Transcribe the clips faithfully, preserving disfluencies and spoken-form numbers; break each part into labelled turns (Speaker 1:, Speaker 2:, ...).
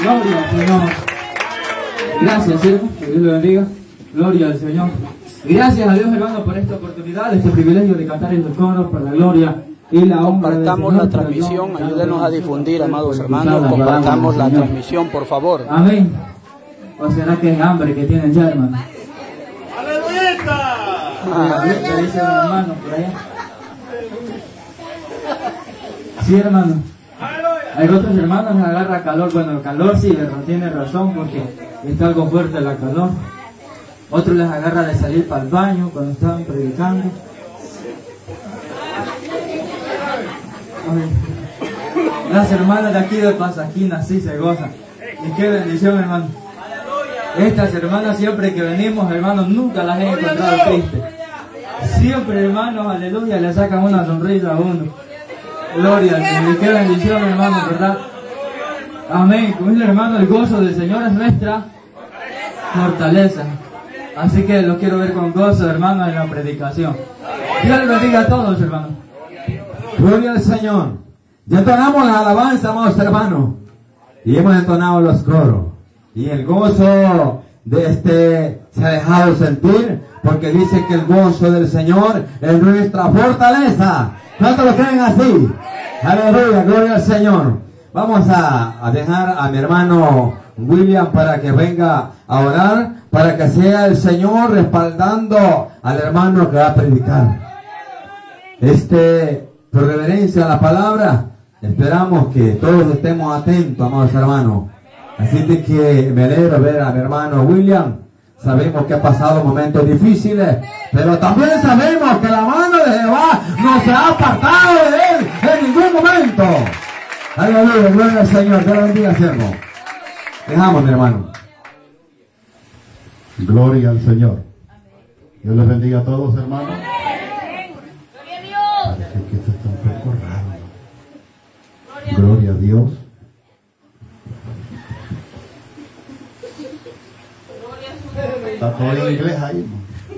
Speaker 1: Gloria al Señor. Gracias, siervo. Que Dios le bendiga. Gloria al Señor. Y gracias a Dios, hermano, por esta oportunidad, este privilegio de cantar en el coro para la gloria y la honra del Señor.
Speaker 2: Compartamos la transmisión, ayúdenos a difundir, amados hermanos. Compartamos la transmisión, por favor.
Speaker 1: Amén. ¿O será que es hambre que tienen ya, hermano? ¡Aleluya! ¿Qué dice mi hermano por allá? Sí, hermano. Hay otros hermanos que agarra calor. Bueno, el calor sí, pero tiene razón porque está algo fuerte la calor. Otros les agarra de salir para el baño cuando estaban predicando. Las hermanas de aquí de Pasaquina sí se gozan. Y qué bendición, hermano. Estas hermanas siempre que venimos, hermanos, nunca las he encontrado tristes. Siempre, hermanos, aleluya, le sacan una sonrisa a uno. Gloria al Señor. Y qué bendición, hermanos, ¿verdad? Amén. Como dice el hermano, el gozo del Señor es nuestra fortaleza. Así que los quiero ver con gozo, hermanos, en la predicación. Dios les bendiga a todos, hermanos.
Speaker 3: Gloria al Señor. Ya entonamos la alabanza, amados hermanos. Y hemos entonado los coros. Y el gozo de este se ha dejado sentir, porque dice que el gozo del Señor es nuestra fortaleza. ¿Cuántos lo creen así? Aleluya, gloria al Señor. Vamos a, a dejar a mi hermano William para que venga a orar, para que sea el Señor respaldando al hermano que va a predicar. Este, por reverencia a la palabra, esperamos que todos estemos atentos, amados hermanos. Así de que me alegro ver a mi hermano William. Sabemos que ha pasado momentos difíciles, pero también sabemos que la mano de Jehová no se ha apartado de él en ningún momento. Aleluya, gloria al Señor. Dios bendiga, siervo. Dejamos, mi hermano.
Speaker 4: Gloria al Señor. Dios les bendiga a todos, hermanos. Parece que esto está un poco raro. Gloria a Dios. Está todo en inglés ahí.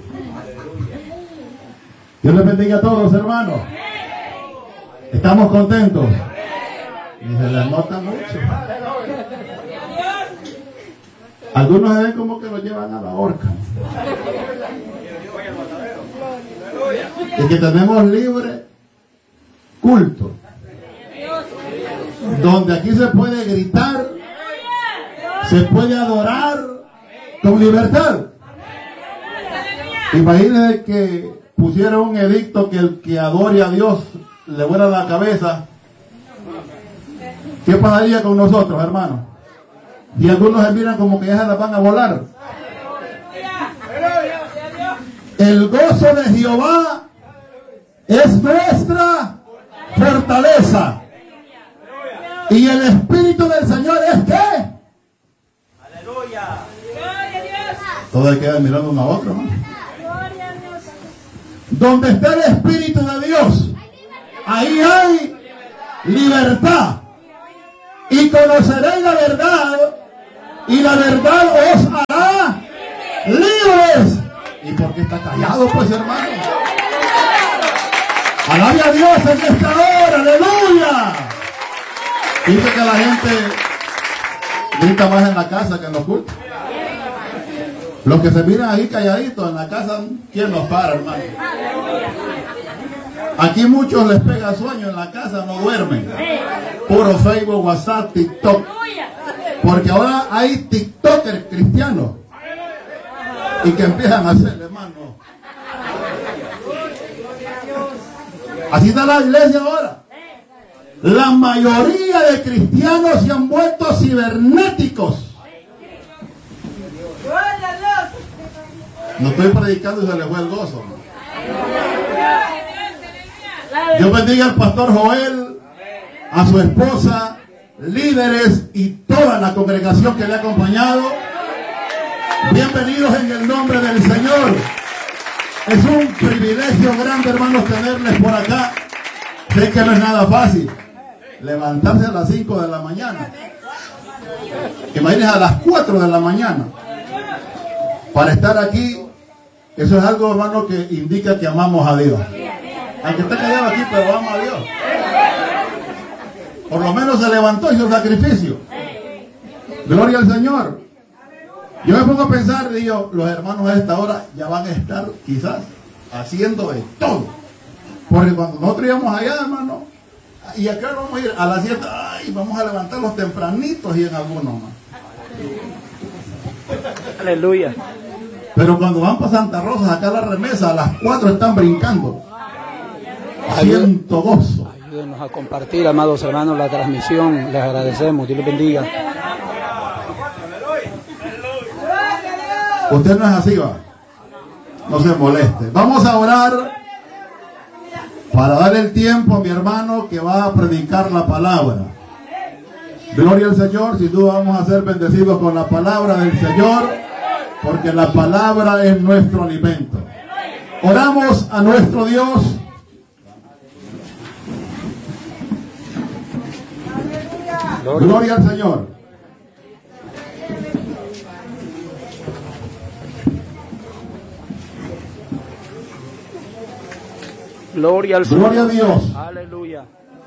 Speaker 4: Dios les bendiga a todos, hermanos. Estamos contentos. Y se les nota mucho. Algunos se ven como que lo llevan a la horca. Y que tenemos libre culto. Donde aquí se puede gritar, se puede adorar con libertad. Imagínense que pusiera un edicto que el que adore a Dios le vuela la cabeza. ¿Qué pasaría con nosotros, hermanos? Y algunos se miran como que ya se las van a volar. El gozo de Jehová es nuestra fortaleza. Y el Espíritu del Señor es ¿qué? Aleluya. Todos quedan mirando uno a otro, ¿no? Donde está el Espíritu de Dios, ahí hay libertad. Y conoceréis la verdad, y la verdad os hará libres. ¿Y por qué está callado, pues, hermano? Alabe a Dios en esta hora, aleluya. Dice que la gente grita más en la casa que en los cultos. Los que se miran ahí calladitos en la casa, ¿quién los para, hermano? Aquí muchos les pega sueño en la casa, no duermen. Puro Facebook, WhatsApp, TikTok. Porque ahora hay TikTokers cristianos. Y que empiezan a hacer, hermano. Así está la iglesia ahora. La mayoría de cristianos se han vuelto cibernéticos. No estoy predicando y se les fue el gozo. Dios bendiga al pastor Joel, a su esposa, líderes y toda la congregación que le ha acompañado. Bienvenidos en el nombre del Señor. Es un privilegio grande, hermanos, tenerles por acá. Sé que no es nada fácil levantarse a las cinco de la mañana. Imagínense a las cuatro de la mañana para estar aquí. Eso es algo, hermano, que indica que amamos a Dios. Aunque esté callado aquí, pero ama a Dios. Por lo menos se levantó y hizo sacrificio. Gloria al Señor. Yo me pongo a pensar, digo, los hermanos a esta hora ya van a estar quizás haciendo de todo. Porque cuando nosotros íbamos allá, hermano, y acá vamos a ir a las siete, ay, vamos a levantarlos tempranitos y en algunos más.
Speaker 2: Aleluya.
Speaker 4: Pero cuando van para Santa Rosa, acá a la remesa, a las cuatro están brincando. Siento gozo.
Speaker 2: Ayúdenos a compartir, amados hermanos, la transmisión. Les agradecemos. Dios les bendiga.
Speaker 4: Usted no es así, va. No se moleste. Vamos a orar para dar el tiempo a mi hermano que va a predicar la palabra. Gloria al Señor. Sin duda vamos a ser bendecidos con la palabra del Señor, porque la palabra es nuestro alimento. Oramos a nuestro Dios. Gloria al Señor.
Speaker 2: Gloria al Señor.
Speaker 4: Gloria a Dios.
Speaker 2: Aleluya.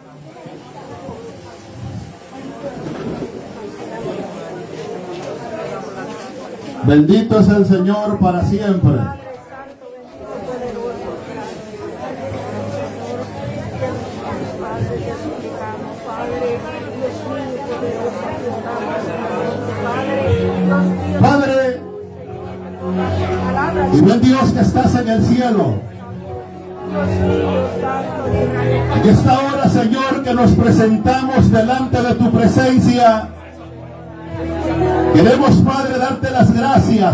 Speaker 4: Bendito es el Señor para siempre. Padre, y buen Dios que estás en el cielo, en esta hora, Señor, que nos presentamos delante de tu presencia, queremos, Padre, darte las gracias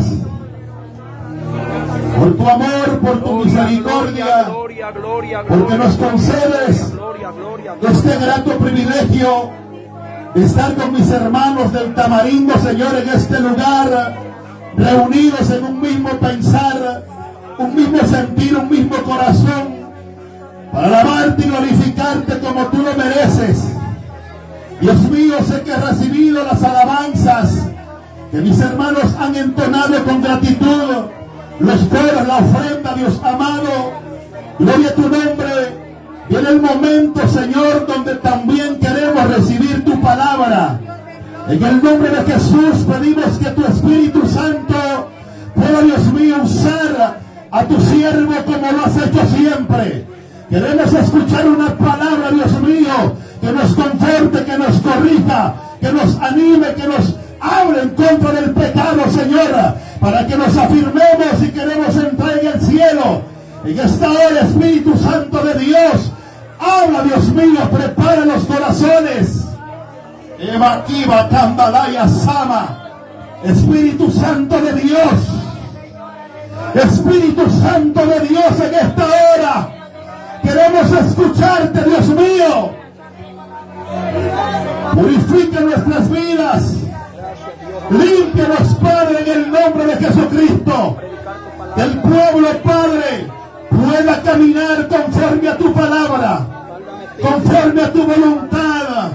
Speaker 4: por tu amor, por tu misericordia, porque nos concedes este grato privilegio de estar con mis hermanos del Tamarindo, Señor, en este lugar, reunidos en un mismo pensar, un mismo sentir, un mismo corazón, para alabarte y glorificarte como tú lo mereces. Dios mío, sé que he recibido las alabanzas que mis hermanos han entonado con gratitud, los coros, la ofrenda, Dios amado. Gloria a tu nombre. Viene el momento, Señor, donde también queremos recibir tu palabra. En el nombre de Jesús pedimos que tu Espíritu Santo pueda, Dios mío, usar a tu siervo como lo has hecho siempre. Queremos escuchar una palabra, Dios mío, que nos conforte, que nos corrija, que nos anime, que nos hable en contra del pecado, Señora, para que nos afirmemos y queremos entrar en el cielo. En esta hora, Espíritu Santo de Dios, habla, Dios mío, prepara los corazones. Eva Kiva Kandalaya Sama. Espíritu Santo de Dios, Espíritu Santo de Dios, en esta hora queremos escucharte, Dios mío. Purifica nuestras vidas, límpianos, Padre, en el nombre de Jesucristo. Que el pueblo, Padre, pueda caminar conforme a tu palabra, conforme a tu voluntad.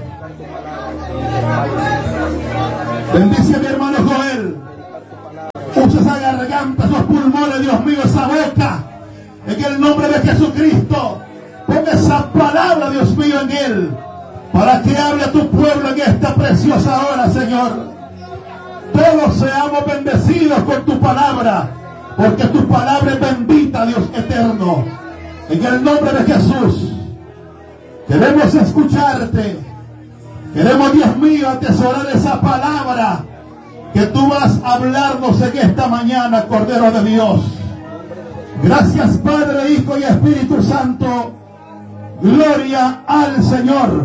Speaker 4: Bendice a mi hermano Joel. Usa esa garganta, esos pulmones, Dios mío, esa boca, en el nombre de Jesucristo. Pon esa palabra, Dios mío, en él, para que hable a tu pueblo en esta preciosa hora, Señor. Todos seamos bendecidos con tu palabra, porque tu palabra es bendita, Dios eterno. En el nombre de Jesús queremos escucharte. Queremos, Dios mío, atesorar esa palabra que tú vas a hablarnos en esta mañana, Cordero de Dios. Gracias, Padre, Hijo y Espíritu Santo. Gloria al Señor.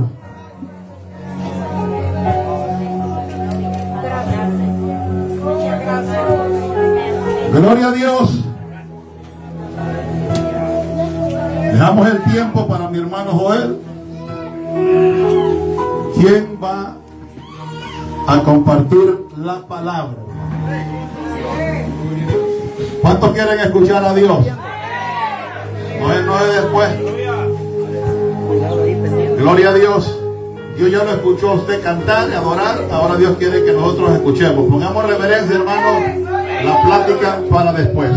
Speaker 4: Gloria a Dios. Dejamos el tiempo para mi hermano Joel, quien va a compartir la palabra. ¿Cuántos quieren escuchar a Dios? No es, no es después. Gloria a Dios. Dios ya lo escuchó a usted cantar y adorar. Ahora Dios quiere que nosotros escuchemos. Pongamos reverencia, hermano, la plática para después.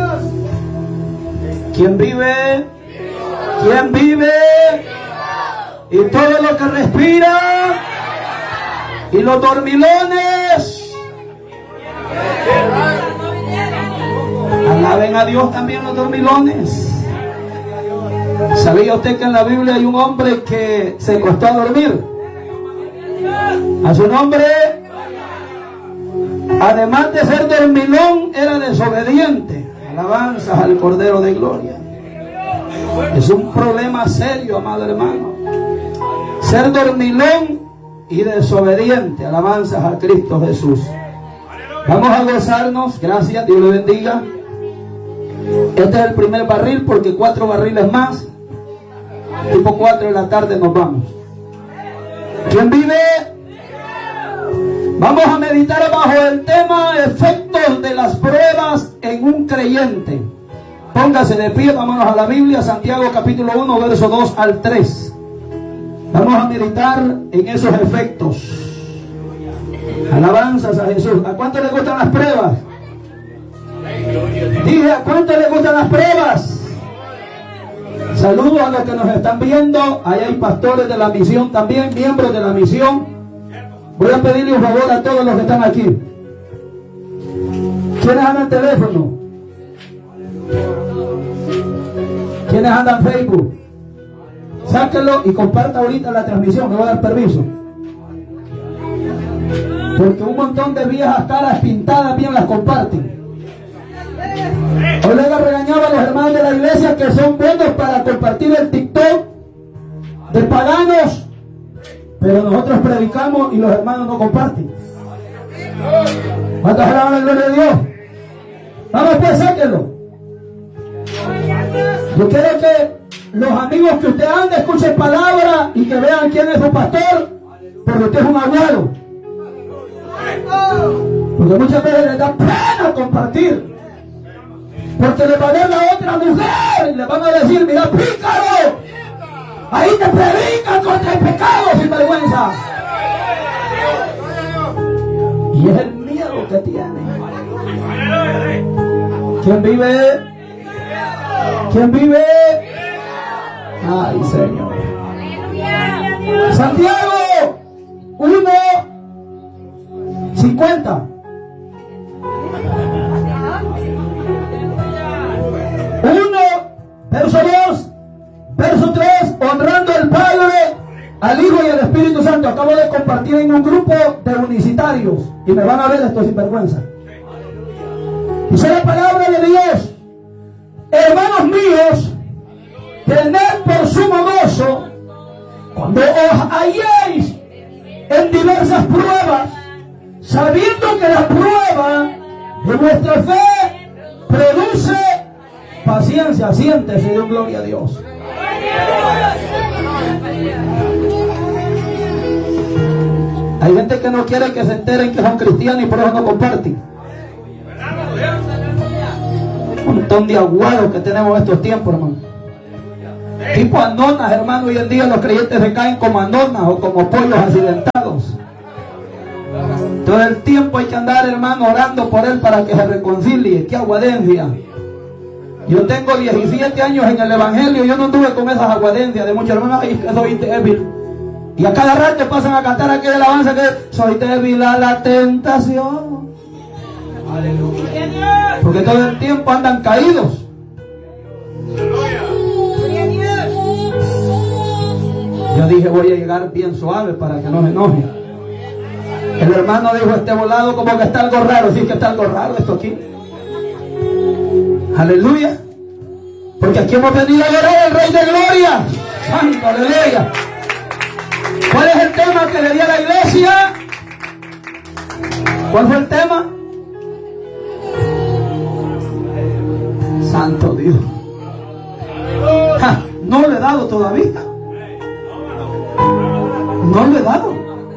Speaker 2: ¿Quién vive? ¿Quién vive? y todo lo que respira, y los dormilones. Alaben a Dios también los dormilones. ¿Sabía usted que en la Biblia hay un hombre que se costó a dormir? A su nombre, además de ser dormilón, era desobediente. Alabanzas al Cordero de Gloria. Es un problema serio, amado hermano. Ser dormilón y desobediente. Alabanzas a Cristo Jesús. Vamos a gozarnos. Gracias, Dios le bendiga. Este es el primer barril, porque cuatro barriles más, tipo cuatro de la tarde nos vamos. ¿Quién vive? Vamos a meditar bajo el tema efectos de las pruebas en un creyente. Póngase de pie, vámonos a la Biblia, Santiago capítulo uno, verso dos al tres. Vamos a meditar en esos efectos. Alabanzas a Jesús. ¿A cuánto le gustan las pruebas? Dije, ¿a cuánto le gustan las pruebas? Saludos a los que nos están viendo. Ahí hay pastores de la misión también, miembros de la misión. Voy a pedirle un favor a todos los que están aquí. ¿Quiénes andan teléfono? ¿Quiénes andan Facebook? Sáquenlo y comparta ahorita la transmisión. Me voy a dar permiso. Porque un montón de viejas caras pintadas bien las comparten. Hoy le regañaba a los hermanos de la iglesia que son buenos para compartir el TikTok de paganos, pero nosotros predicamos y los hermanos no comparten. ¿Cuántos alaban la gloria de Dios? Vamos pues, sáquenlo. Yo quiero que los amigos que usted anda escuchen palabra y que vean quién es su pastor, porque usted es un abuelo. Porque muchas veces les da pena compartir, porque le va a ver la otra mujer y le van a decir: mira, pícaro, ahí te predican contra el pecado sin vergüenza. Y es el miedo que tiene. ¿Quién vive? ¿Quién vive? Ay, Señor. Santiago uno cincuenta. uno, verso dos, verso tres, honrando al Padre, al Hijo y al Espíritu Santo. Acabo de compartir en un grupo de unicitarios y me van a ver esto sin vergüenza. Dice la palabra de Dios: hermanos míos, tened por sumo gozo cuando os halléis en diversas pruebas, sabiendo que la prueba de vuestra fe produce paciencia. Siéntese y den gloria a Dios. Hay gente que no quiere que se enteren que son cristianos y por eso no comparten. Un montón de aguados que tenemos en estos tiempos, hermano. Tipo anonas, hermano. Hoy en día los creyentes se caen como anonas o como pollos accidentados. Todo el tiempo hay que andar, hermano, orando por él para que se reconcilie. ¡Qué aguadencia! Yo tengo diecisiete años en el evangelio. Yo no anduve con esas aguadencias de muchos hermanos. Ay, que soy débil. Y a cada rato pasan a cantar aquel alabanza que soy débil a la tentación. Aleluya. Porque todo el tiempo andan caídos. Yo dije, voy a llegar bien suave para que no se enoje. El hermano dijo: este volado como que está algo raro. Sí, que está algo raro esto aquí. Aleluya. Porque aquí hemos venido a adorar al Rey de Gloria. Santo, aleluya. ¿Cuál es el tema que le di a la iglesia? ¿Cuál fue el tema? Santo Dios. Ja, no lo he dado todavía. No lo he dado.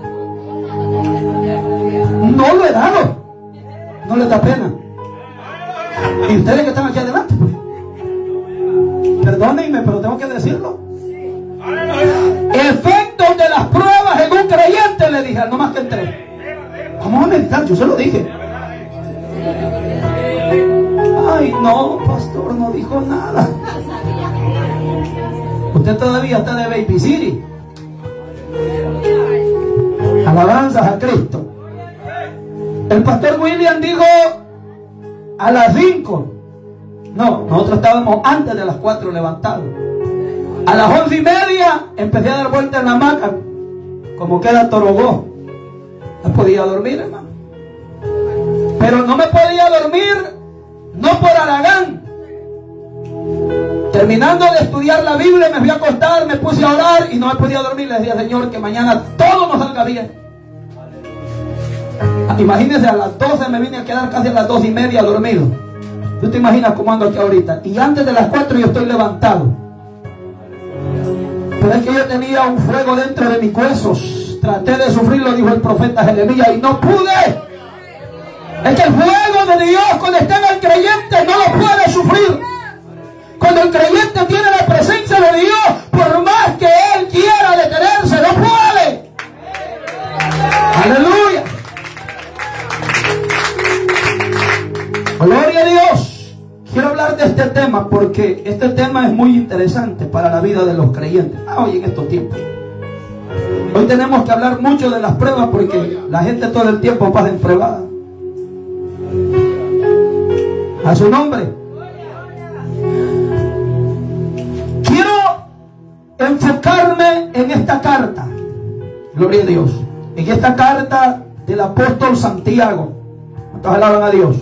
Speaker 2: No lo he dado. No les da pena. Y ustedes que están aquí adelante, pues, perdónenme, pero tengo que decirlo. Efectos de las pruebas en un creyente, le dije, no más que entré. Vamos a meditar, yo se lo dije. Ay, no, pastor, no dijo nada. Usted todavía está de Baby City. Alabanzas a Cristo. El pastor William dijo a las cinco. No, nosotros estábamos antes de las cuatro levantados. A las once y media empecé a dar vueltas en la hamaca, como queda torogó. No podía dormir, hermano. Pero no me podía dormir, no por haragán. Terminando de estudiar la Biblia, me fui a acostar, me puse a orar y no me podía dormir. Le decía, Señor, que mañana todo nos salga bien. Imagínense, a las doce me vine a quedar casi a las dos y media dormido. ¿Tú te imaginas cómo ando aquí ahorita? Y antes de las cuatro yo estoy levantado. Pero es que yo tenía un fuego dentro de mis huesos. Traté de sufrirlo, dijo el profeta Jeremías, y no pude. Es que el fuego de Dios, cuando está en el creyente, no lo puede sufrir. Cuando el creyente tiene la presencia de Dios, por más que él quiera detenerse, no puede. Aleluya. Gloria a Dios. Quiero hablar de este tema porque este tema es muy interesante para la vida de los creyentes. Ah, hoy en estos tiempos. Hoy tenemos que hablar mucho de las pruebas porque la gente todo el tiempo pasa en pruebas. A su nombre. Quiero enfocarme en esta carta. Gloria a Dios. En esta carta del apóstol Santiago. ¿Cuántos alaban a Dios?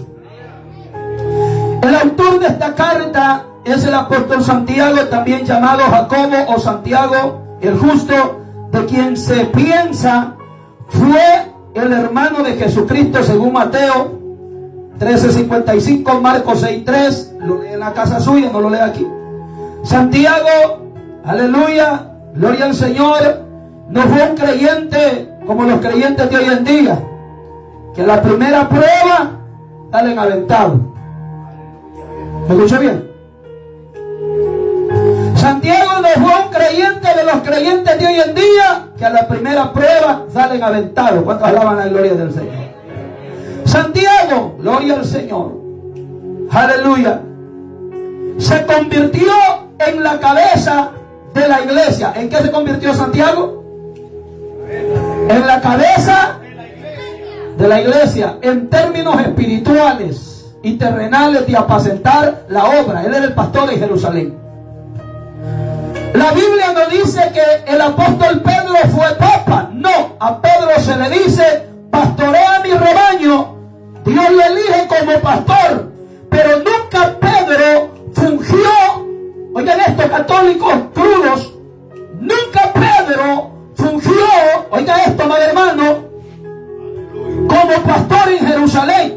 Speaker 2: El autor de esta carta es el apóstol Santiago, también llamado Jacobo o Santiago el Justo, de quien se piensa fue el hermano de Jesucristo según Mateo trece cincuenta y cinco, Marcos seis tres. Lo lee en la casa suya, no lo lee aquí. Santiago, aleluya, gloria al Señor, no fue un creyente como los creyentes de hoy en día, que la primera prueba salen aventados. ¿Me escuché bien? Santiago no fue un creyente de los creyentes de hoy en día que a la primera prueba salen aventados. ¿Cuántos alaban la gloria del Señor? Santiago, gloria al Señor, aleluya, se convirtió en la cabeza de la iglesia. ¿En qué se convirtió Santiago? En la cabeza de la iglesia en términos espirituales y terrenales de apacentar la obra. Él era el pastor de Jerusalén. La Biblia no dice que el apóstol Pedro fue papa. No, a Pedro se le dice, pastorea mi rebaño. Dios lo elige como pastor. Pero nunca Pedro fungió, oigan esto, católicos crudos, nunca Pedro fungió, oigan esto, mi hermano, como pastor en Jerusalén.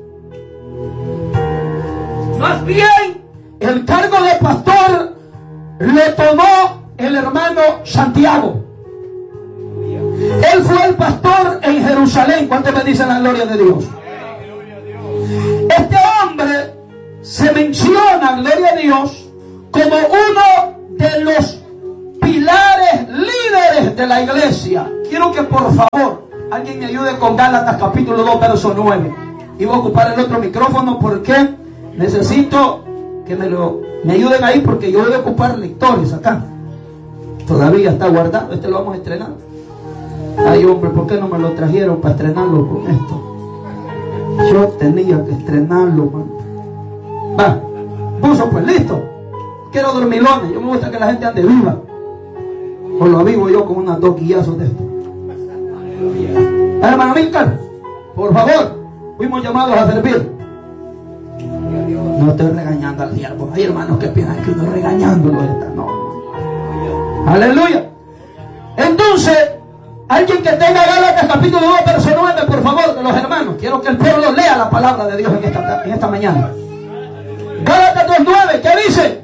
Speaker 2: Más bien, el cargo de pastor le tomó el hermano Santiago. Él fue el pastor en Jerusalén. ¿Cuántos me dicen la gloria de Dios? Este hombre se menciona, gloria a Dios, como uno de los pilares, líderes de la iglesia. Quiero que por favor alguien me ayude con Gálatas capítulo dos, verso nueve. Y voy a ocupar el otro micrófono porque necesito que me lo me ayuden ahí, porque yo voy a ocupar lectores acá. Todavía está guardado. Este lo vamos a estrenar. Ay, hombre, ¿por qué no me lo trajeron para estrenarlo con esto? Yo tenía que estrenarlo, man. Va, puso pues listo. Quiero dormilones. Yo me gusta que la gente ande viva. O lo avivo yo con unas dos guillazos de esto. Hermano Milcar, por favor, fuimos llamados a servir. No estoy regañando al siervo. Hay hermanos que piensan que uno regañándolo está. No. Aleluya. Entonces, alguien que tenga Gálatas capítulo dos, verso nueve, por favor, de los hermanos. Quiero que el pueblo lea la palabra de Dios en esta, en esta mañana. Gálatas dos nueve, ¿qué dice?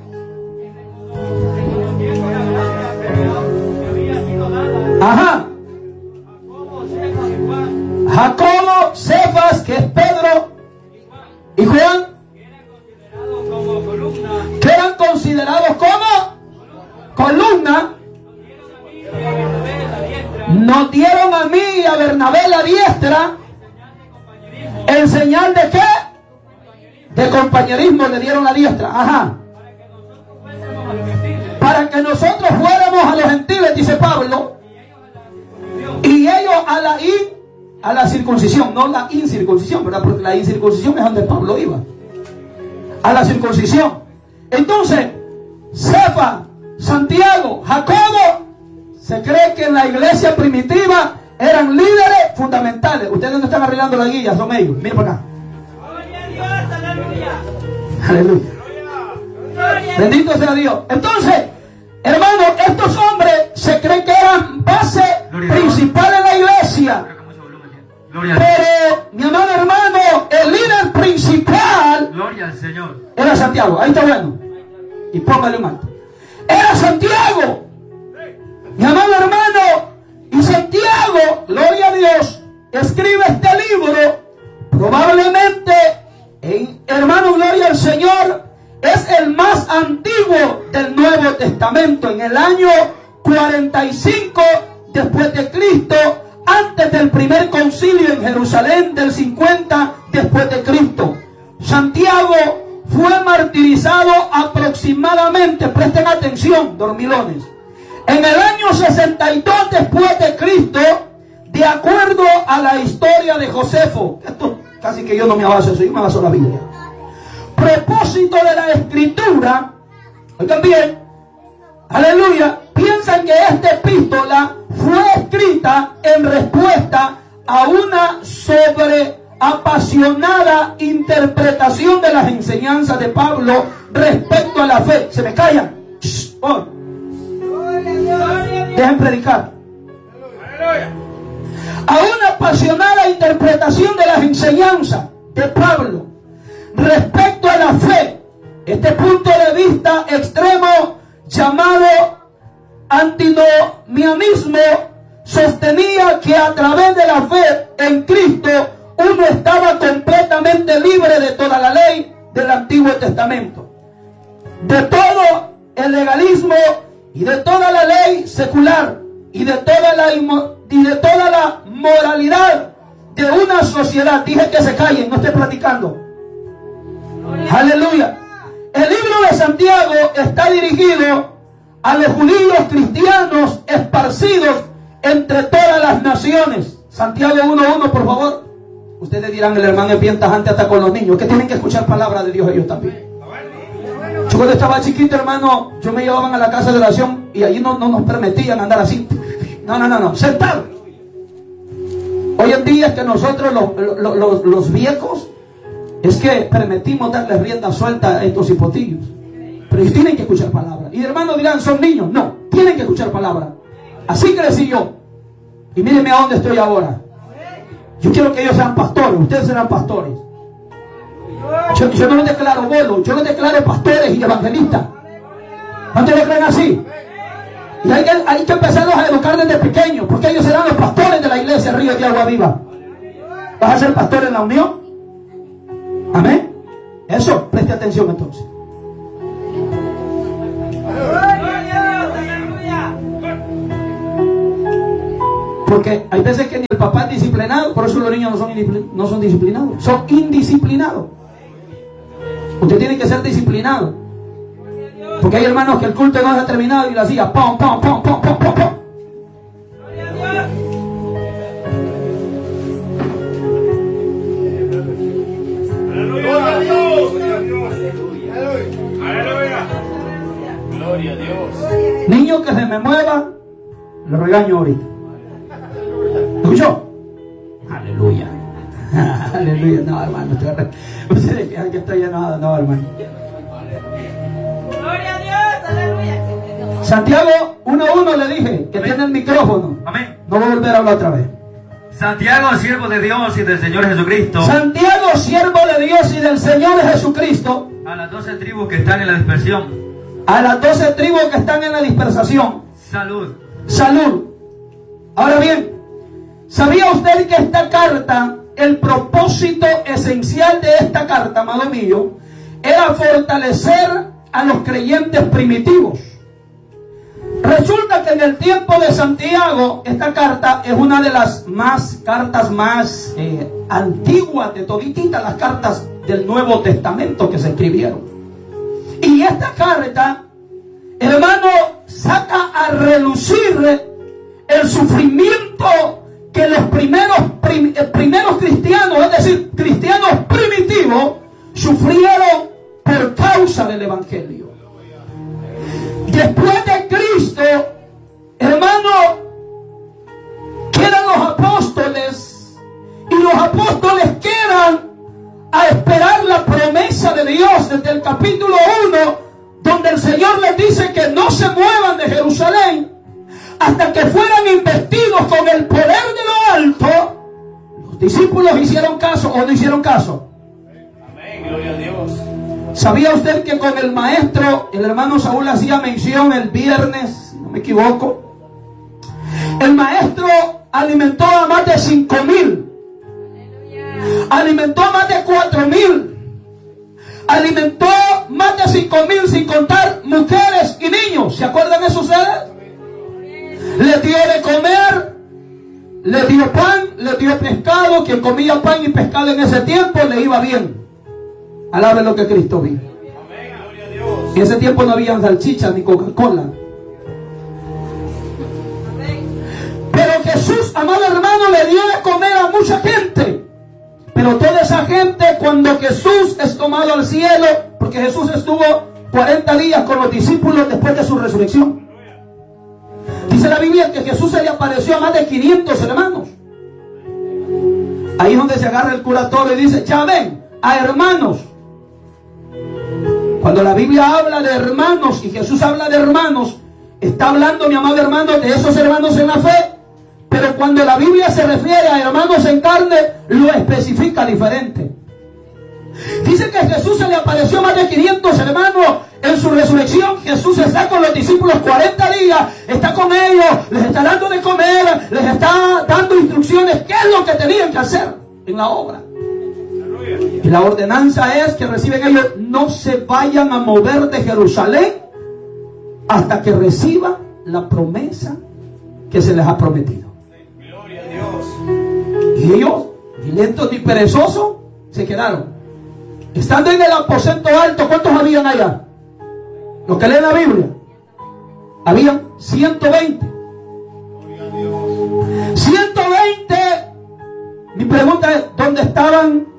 Speaker 2: Ajá. Jacobo, Cefas, que es Pedro, y Juan, que eran considerados como columna, nos dieron a mí y a Bernabé la diestra, en señal de qué? De compañerismo le dieron la diestra. Ajá. Para que nosotros fuéramos a los gentiles, dice Pablo, y ellos a la a la circuncisión, no la incircuncisión, ¿verdad? Porque la incircuncisión es donde Pablo iba. A la circuncisión. Entonces, Cefa, Santiago, Jacobo, se cree que en la iglesia primitiva eran líderes fundamentales. Ustedes no están arreglando la guía, son ellos. Miren para acá. Aleluya. Bendito sea Dios. Entonces, hermano, estos hombres se creen que eran base principal en la iglesia. Pero, mi amado hermano, el líder principal, gloria al Señor, era Santiago. Ahí está bueno. Y póngale un alto. Era Santiago. Mi amado hermano, y Santiago, gloria a Dios, escribe este libro. Probablemente, en, hermano, gloria al Señor, es el más antiguo del Nuevo Testamento. En el año cuarenta y cinco después de Cristo, antes del primer concilio en Jerusalén del cincuenta después de Cristo. Santiago fue martirizado aproximadamente, presten atención, dormilones, en el año sesenta y dos después de Cristo, de acuerdo a la historia de Josefo. Esto casi que yo no me abaso eso, yo me abaso la Biblia. Propósito de la escritura, oigan bien, aleluya, piensan que esta epístola fue escrita en respuesta a una sobreapasionada interpretación de las enseñanzas de Pablo respecto a la fe. ¿Se me callan? Shh, oh. Dejen predicar. A una apasionada interpretación de las enseñanzas de Pablo respecto a la fe. Este punto de vista extremo llamado antinomianismo sostenía que a través de la fe en Cristo uno estaba completamente libre de toda la ley del Antiguo Testamento, de todo el legalismo y de toda la ley secular y de toda la, y de toda la moralidad de una sociedad. Dije que se callen, no estoy platicando. Aleluya. El libro de Santiago está dirigido a los judíos cristianos esparcidos entre todas las naciones. Santiago uno uno, por favor. Ustedes dirán, el hermano es bien tajante hasta con los niños, que tienen que escuchar palabra de Dios ellos también. Yo cuando estaba chiquito, hermano, yo me llevaban a la casa de oración y allí no, no nos permitían andar así. No, no, no, no, sentado. Hoy en día es que nosotros los, los, los, los viejos es que permitimos darle rienda suelta a estos hipotillos. Pero ellos tienen que escuchar palabra. Y hermanos dirán, son niños. No, tienen que escuchar palabra. Así crecí yo. Y mírenme a dónde estoy ahora. Yo quiero que ellos sean pastores. Ustedes serán pastores. Yo, yo no los declaro bolos, yo los declaro pastores y evangelistas. ¿Cuántos lo creen así? Y hay que, hay que empezarlos a educar desde pequeños, porque ellos serán los pastores de la iglesia Río de Agua Viva. ¿Vas a ser pastor en la unión? Amén. Eso, preste atención entonces. Porque hay veces que ni el papá es disciplinado, por eso los niños no son, no son disciplinados, son indisciplinados. Usted tiene que ser disciplinado. Porque hay hermanos que el culto no se ha terminado y la hacía pom, pom, pom, pom, pom, pom, pom.
Speaker 5: Gloria a Dios. Aleluya. Gloria a Dios.
Speaker 2: Niño que se me mueva, lo regaño ahorita. ¿Escuchó? Aleluya. Aleluya. No, hermano, ustedes piensan que estoy enojado. No, hermano.
Speaker 6: Gloria a Dios. Aleluya.
Speaker 2: Santiago uno uno le dije que tiene el micrófono.
Speaker 1: Amén.
Speaker 2: No voy a volver a hablar otra vez.
Speaker 1: Santiago, siervo de Dios y del Señor Jesucristo,
Speaker 2: Santiago, siervo de Dios y del Señor Jesucristo,
Speaker 1: a las doce tribus que están en la dispersión,
Speaker 2: a las doce tribus que están en la dispersación,
Speaker 1: salud.
Speaker 2: salud. Ahora bien, ¿sabía usted que esta carta, el propósito esencial de esta carta, amado mío, era fortalecer a los creyentes primitivos? Resulta que en el tiempo de Santiago, esta carta es una de las más cartas más eh, antiguas de todititas las cartas del Nuevo Testamento que se escribieron. Y esta carta, hermano, saca a relucir el sufrimiento que los primeros, prim, primeros cristianos, es decir, cristianos primitivos, sufrieron por causa del Evangelio. Después de Cristo, hermano, quedan los apóstoles, y los apóstoles quedan a esperar la promesa de Dios desde el capítulo uno, donde el Señor les dice que no se muevan de Jerusalén hasta que fueran investidos con el poder de lo alto. Los discípulos hicieron caso o no hicieron caso.
Speaker 5: Amén, gloria a Dios.
Speaker 2: ¿Sabía usted que con el maestro, el hermano Saúl hacía mención el viernes, si no me equivoco? El maestro alimentó a más de cinco mil. Alimentó a más de cuatro mil. Alimentó más de cinco mil sin contar mujeres y niños. ¿Se acuerdan de eso ustedes? Le dio de comer, le dio pan, le dio pescado. Quien comía pan y pescado en ese tiempo le iba bien. Alabe lo que Cristo vio. En ese tiempo no había salchichas ni Coca-Cola. Pero Jesús, amado hermano, le dio de comer a mucha gente. Pero toda esa gente, cuando Jesús es tomado al cielo, porque Jesús estuvo cuarenta días con los discípulos después de su resurrección. Dice la Biblia que Jesús se le apareció a más de quinientos hermanos. Ahí es donde se agarra el cura todo y dice, ya ven, a hermanos. Cuando la Biblia habla de hermanos y Jesús habla de hermanos, está hablando, mi amado hermano, de esos hermanos en la fe. Pero cuando la Biblia se refiere a hermanos en carne, lo especifica diferente. Dice que Jesús se le apareció a más de quinientos hermanos en su resurrección. Jesús está con los discípulos cuarenta días, está con ellos, les está dando de comer, les está dando instrucciones, qué es lo que tenían que hacer en la obra. Y la ordenanza es que reciben ellos, no se vayan a mover de Jerusalén hasta que reciban la promesa que se les ha prometido.
Speaker 5: Gloria a Dios.
Speaker 2: Y ellos, ni lentos ni perezosos, se quedaron. Estando en el aposento alto, ¿cuántos habían allá? Los que leen la Biblia. Habían ciento veinte. ciento veinte. Mi pregunta es, ¿dónde estaban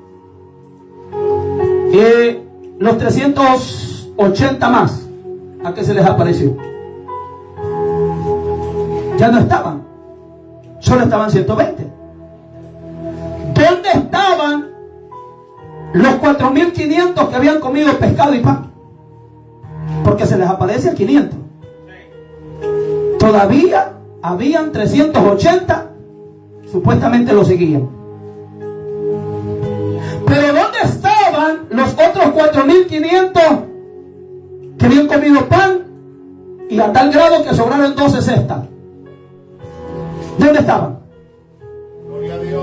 Speaker 2: eh, los trescientos ochenta más? ¿A qué se les apareció? Ya no estaban. Solo estaban ciento veinte. ¿Dónde estaban los cuatro mil quinientos que habían comido pescado y pan? Porque se les aparece a quinientos. Todavía habían trescientos ochenta, supuestamente lo seguían. Pero ¿dónde estaban los otros cuatro mil quinientos que habían comido pan y a tal grado que sobraron doce cestas? ¿Dónde estaban?
Speaker 4: Gloria a Dios.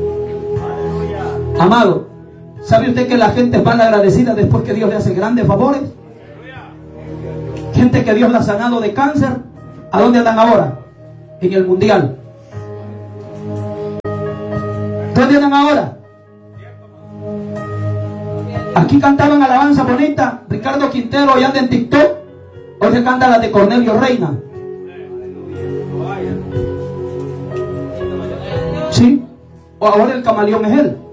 Speaker 2: Amado, ¿sabe usted que la gente es mal agradecida después que Dios le hace grandes favores? Gente que Dios la ha sanado de cáncer, ¿a dónde andan ahora? En el mundial. ¿Dónde andan ahora? Aquí cantaban alabanza bonita, Ricardo Quintero, y anda en TikTok. Hoy se canta la de Cornelio Reina. ¿Sí? O ahora el camaleón es él.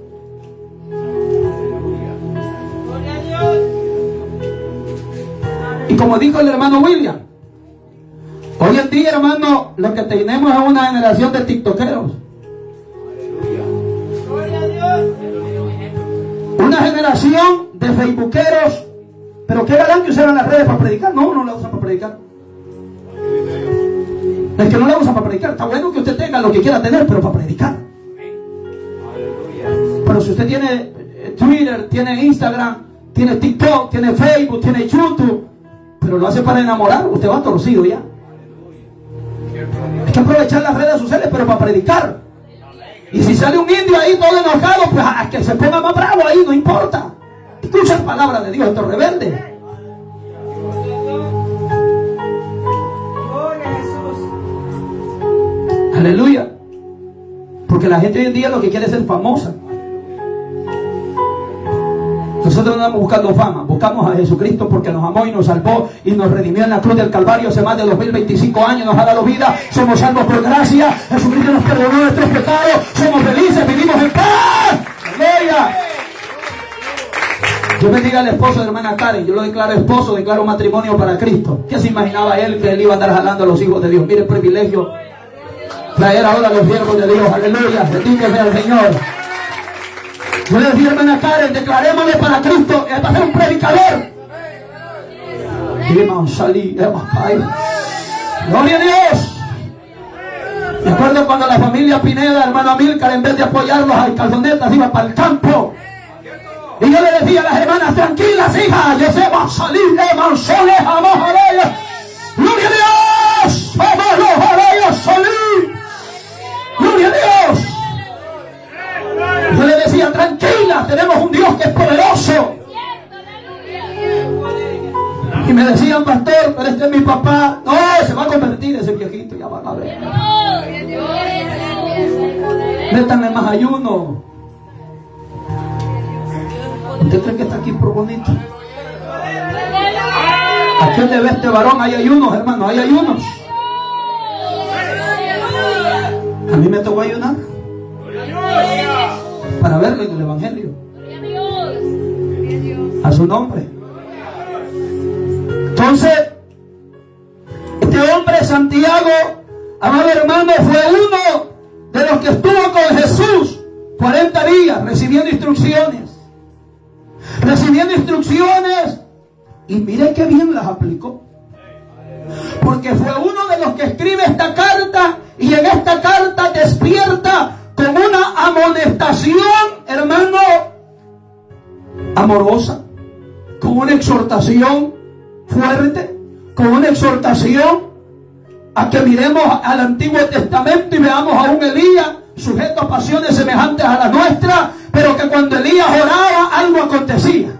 Speaker 2: Y como dijo el hermano William, hoy en día, hermano, lo que tenemos es una generación de tiktokeros. Una generación de facebookeros. Pero qué galán que usaran las redes para predicar. No, no la usan para predicar. Es que no la usan para predicar. Está bueno que usted tenga lo que quiera tener, pero para predicar. Pero si usted tiene Twitter, tiene Instagram, tiene TikTok, tiene Facebook, tiene YouTube, pero lo hace para enamorar, usted va torcido ya. Hay que aprovechar las redes sociales, pero para predicar. Y si sale un indio ahí todo enojado, pues a que se ponga más bravo ahí, no importa. Escucha la palabra de Dios, esto es rebelde. Aleluya. Porque la gente hoy en día lo que quiere es ser famosa. Nosotros no andamos buscando fama, buscamos a Jesucristo porque nos amó y nos salvó y nos redimió en la cruz del Calvario hace más de dos mil veinticinco años, nos ha dado vida, somos salvos por gracia, Jesucristo nos perdonó nuestros pecados, somos felices, vivimos en paz. ¡Aleluya! Yo bendiga al esposo de hermana Karen, yo lo declaro esposo, declaro matrimonio para Cristo. ¿Qué se imaginaba él que él iba a andar jalando a los hijos de Dios? Mire el privilegio, traer ahora a los siervos de Dios, aleluya, bendito sea el Señor. Yo le decía a hermana Karen, declarémosle para Cristo, es para ser un predicador. Gloria a Dios. Me acuerdo cuando la familia Pineda, hermano Amílcar, en vez de apoyarlos a calzonetas, iba para el campo. Y yo le decía a las hermanas, tranquilas, hijas, yo sé, va a salir de mansones, vamos a ver. Gloria a Dios, vamos a ver, salir. Gloria a Dios. Yo le decía, tranquila, tenemos un Dios que es poderoso. Y me decían, pastor, pero este es mi papá. No, se va a convertir ese viejito, ya van a ver. Métanle más ayuno. ¿Usted cree que está aquí por bonito? ¿A quién le ve este varón? Hay ayunos, hermano, hay ayunos. A mí me tocó ayunar para verlo en el Evangelio. A su nombre. Entonces, este hombre Santiago, amado hermano, fue uno de los que estuvo con Jesús cuarenta días recibiendo instrucciones. Recibiendo instrucciones. Y mire qué bien las aplicó. Porque fue uno de los que escribe esta carta. Y en esta carta despierta con una amonestación, hermano, amorosa, con una exhortación fuerte, con una exhortación a que miremos al Antiguo Testamento y veamos a un Elías sujeto a pasiones semejantes a las nuestras, pero que cuando Elías oraba algo acontecía.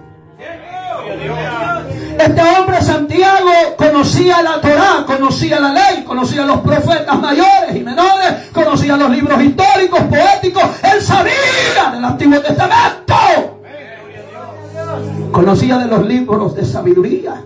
Speaker 2: Este hombre Santiago conocía la Torá, conocía la ley, conocía los profetas mayores y menores, conocía los libros históricos, poéticos. Él sabía del Antiguo Testamento, conocía de los libros de sabiduría.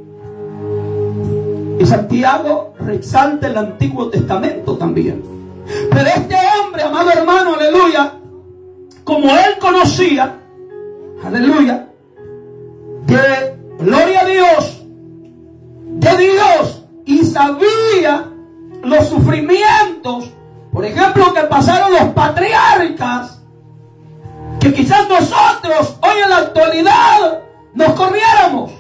Speaker 2: Y Santiago resalta el Antiguo Testamento también. Pero este hombre, amado hermano, aleluya, como él conocía, aleluya, de gloria a Dios, de Dios, y sabía los sufrimientos, por ejemplo, que pasaron los patriarcas, que quizás nosotros hoy en la actualidad nos corriéramos.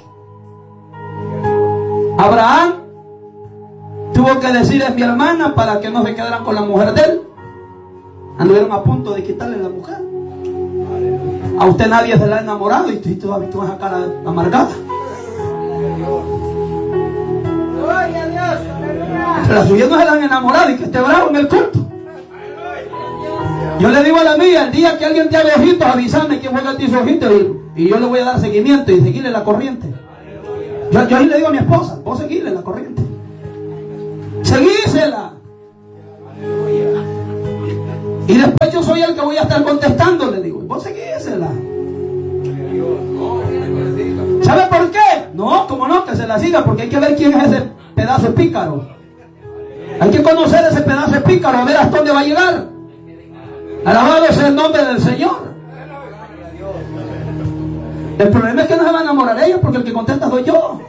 Speaker 2: Abraham tuvo que decir es mi hermana para que no se quedaran con la mujer de él. Anduvieron a punto de quitarle la mujer. A usted nadie se la ha enamorado y tú, tú, tú vas a cara amargada. Pero las suyas no se la han enamorado y que esté bravo en el culto. Yo le digo a la mía, el día que alguien te haga ojitos, avísame quién fue que te hizo ojitos y, y yo le voy a dar seguimiento y seguirle la corriente. Yo, yo ahí le digo a mi esposa, vos seguirle la corriente. Seguísela. Y después yo soy el que voy a estar contestando, le digo, vos seguísela. ¿Sabe por qué? No, como no, que se la siga, porque hay que ver quién es ese pedazo de pícaro. Hay que conocer ese pedazo de pícaro, a ver hasta dónde va a llegar. Alabado sea el nombre del Señor. El problema es que no se va a enamorar ella, porque el que contesta soy yo.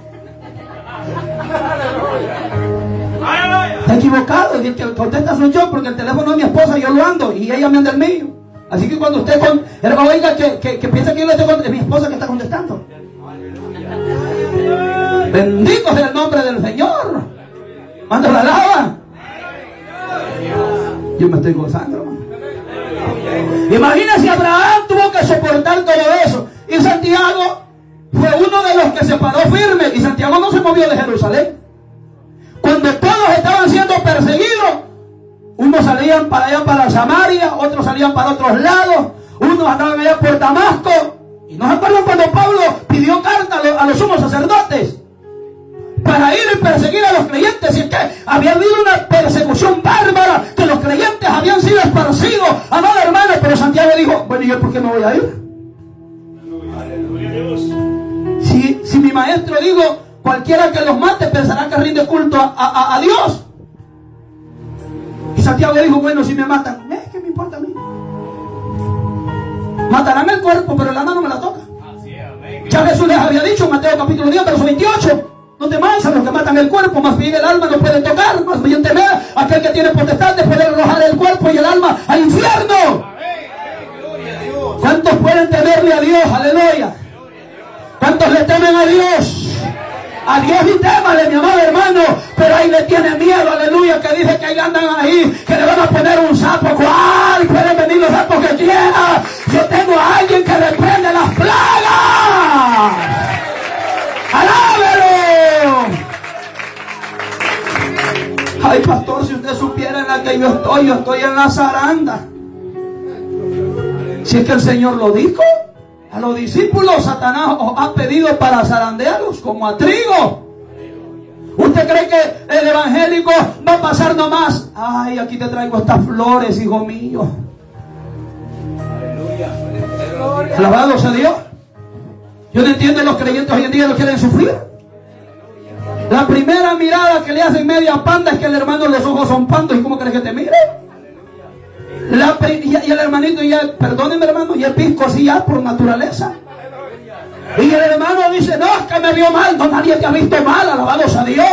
Speaker 2: Está equivocado, el que contesta soy yo, porque el teléfono es mi esposa y yo lo ando, y ella me anda el mío. Así que cuando usted con, oiga que, que, que piensa que yo le estoy contestando, es mi esposa que está contestando. Bendito sea el nombre del Señor. ¿Cuándo la alaba? Yo me estoy gozando, hermano. Imagínese, Abraham tuvo que soportar todo eso. Y Santiago fue uno de los que se paró firme. Y Santiago no se movió de Jerusalén. Cuando todos estaban siendo perseguidos, unos salían para allá, para Samaria, otros salían para otros lados, unos andaban allá por Damasco. Y no se acuerdan cuando Pablo pidió carta a los sumos sacerdotes para ir y perseguir a los creyentes. Y es que había habido una persecución bárbara, que los creyentes habían sido esparcidos, amado hermano. Pero Santiago dijo, bueno, ¿y yo por qué me voy a ir? Si, si mi maestro digo, cualquiera que los mate pensará que rinde culto a, a, a Dios. Y Santiago dijo, bueno, si me matan, ¿eh? ¿Qué me importa a mí? Matarán el cuerpo, pero el alma no me la toca. Ya Jesús les había dicho en Mateo capítulo diez, verso veintiocho. No temáis a los que matan el cuerpo, más bien el alma no puede tocar. Más bien temer a aquel que tiene potestad de poder arrojar el cuerpo y el alma al infierno. ¿Cuántos pueden temerle a Dios? Aleluya. ¿Cuántos le temen a Dios? A Dios y témale, mi amado hermano. Pero ahí le tiene miedo, aleluya, que dice que ahí andan ahí, que le van a poner un sapo. ¿Cuál? Pueden venir los sapos que quieran. Yo tengo a alguien que reprende las plagas. ¡Alábelo! Ay, pastor, si usted supiera en la que yo estoy, yo estoy en la zaranda. Si es que el Señor lo dijo, a los discípulos Satanás os ha pedido para zarandearlos como a trigo. ¿Usted cree que el evangélico va a pasar nomás? Ay, aquí te traigo estas flores, hijo mío. Alabado sea Dios. Yo no entiendo, los creyentes hoy en día no quieren sufrir. La primera mirada que le hacen media panda es que el hermano los ojos son pandos. ¿Y cómo crees que te mire? La, y, y el hermanito ya, perdóneme hermano, y el pisco así ya por naturaleza. Y el hermano dice, no, es que me vio mal. No, nadie te ha visto mal, alabados a Dios.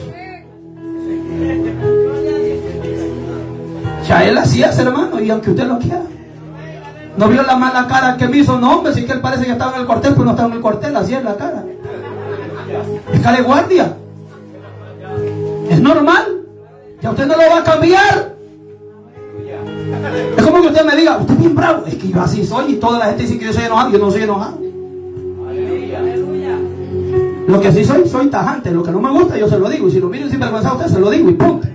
Speaker 2: Ya él así es, hermano, y aunque usted lo quiera. No vio la mala cara que me hizo, no hombre, si que él parece que estaba en el cuartel, pero no estaba en el cuartel, así es la cara. Es cara de guardia. Es normal. Ya usted no lo va a cambiar. Es como que usted me diga, usted es bien bravo. Es que yo así soy y toda la gente dice que yo soy enojado. Yo no soy enojado. Lo que sí soy, soy tajante. Lo que no me gusta, yo se lo digo. Y si lo miren sin vergüenza a usted, se lo digo y punto.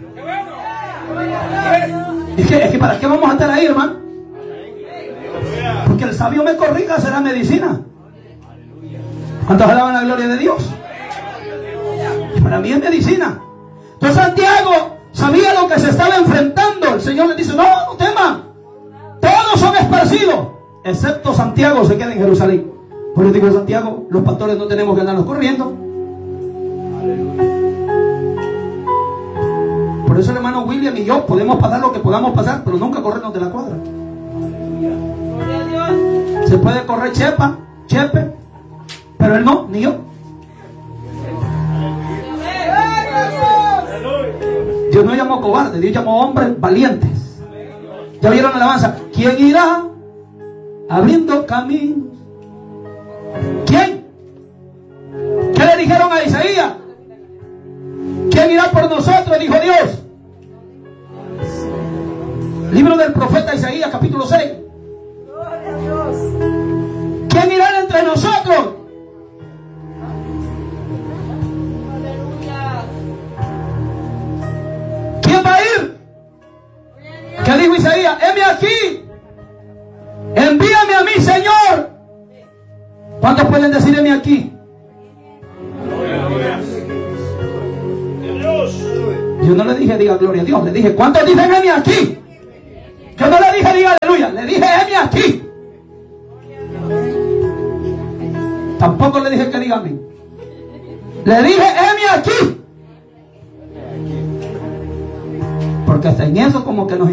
Speaker 2: Es que, es que ¿para qué vamos a estar ahí, hermano? Porque el sabio me corrija, será medicina. ¿Cuántos alaban la gloria de Dios? Y para mí es medicina. Entonces Santiago sabía lo que se estaba enfrentando. El Señor le dice, no, no teman. Todos son esparcidos, excepto Santiago se queda en Jerusalén. Por eso digo, Santiago, los pastores no tenemos que andarnos corriendo. Por eso el hermano William y yo podemos pasar lo que podamos pasar, pero nunca corrernos de la cuadra. Se puede correr chepa, chepe, pero él no, ni yo. Dios no llamó cobardes, Dios llamó hombres valientes. ¿Ya vieron la alabanza? ¿Quién irá abriendo caminos? ¿Quién? ¿Qué le dijeron a Isaías? ¿Quién irá por nosotros? Dijo Dios. Libro del profeta Isaías, capítulo seis. ¿Quién irá entre nosotros? ¿Quién va a ir? ¿Qué dijo Isaías? Heme aquí. Envíame a mí, Señor. ¿Cuántos pueden decir heme aquí? Yo no le dije diga gloria a Dios, le dije ¿cuántos dicen heme aquí? Yo no le dije diga aleluya, le dije heme aquí. Tampoco le dije que diga a mí. Le dije heme aquí. Porque hasta en eso como que nos